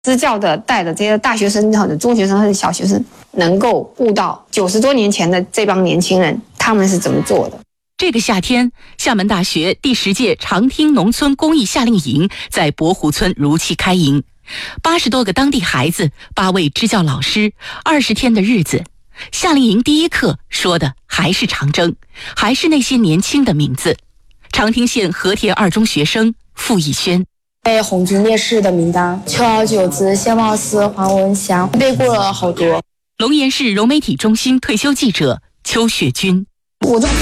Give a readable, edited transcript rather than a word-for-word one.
支教的带的这些大学生或者中学生或者小学生，能够悟到90多年前的这帮年轻人他们是怎么做的。 这个夏天，厦门大学第10届长汀农村公益夏令营在博湖村如期开营，80多个当地孩子，8位支教老师，20天的日子。夏令营第一课说的还是长征，还是那些年轻的名字。长汀县和田2中学生付逸轩。 红军烈士的名单，求而久之，谢茂斯、黄文祥，背过了好多。 龙岩市融媒体中心退休记者邱雪军。 我